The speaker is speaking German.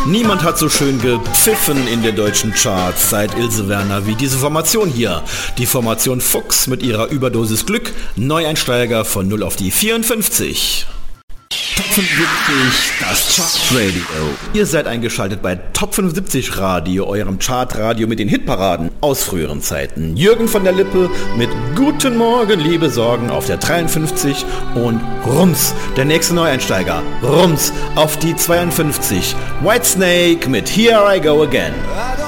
Niemand hat so schön gepfiffen in den deutschen Charts seit Ilse Werner wie diese Formation hier. Die Formation Fuchs mit ihrer Überdosis Glück, Neueinsteiger von 0 auf die 54. Top 75, das Chartradio. Ihr seid eingeschaltet bei Top 75 Radio, eurem Chartradio mit den Hitparaden aus früheren Zeiten. Jürgen von der Lippe mit Guten Morgen, liebe Sorgen auf der 53 und Rums, der nächste Neueinsteiger, Rums auf die 52. Whitesnake mit Here I Go Again.